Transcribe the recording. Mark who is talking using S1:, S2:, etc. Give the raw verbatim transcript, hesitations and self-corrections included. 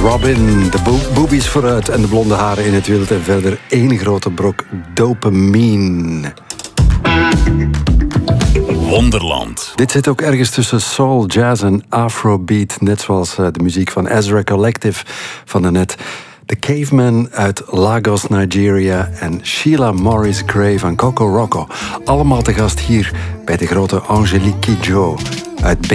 S1: Robin, de bo boobies vooruit en de blonde haren in het wild. En verder één grote brok dopamine.
S2: Wonderland.
S1: Dit zit ook ergens tussen soul, jazz en afrobeat. Net zoals de muziek van Ezra Collective van daarnet. The Caveman uit Lagos, Nigeria en Sheila Morris Gray van Coco Rocco. Allemaal te gast hier bij de grote Angelique Kidjo uit